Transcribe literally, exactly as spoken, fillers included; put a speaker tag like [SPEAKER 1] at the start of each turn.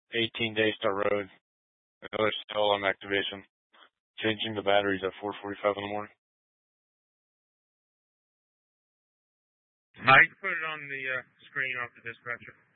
[SPEAKER 1] eighteen Daystar Road. Another cell on activation. Changing the batteries at four forty-five in the morning.
[SPEAKER 2] I can put it on the uh, screen off the dispatcher.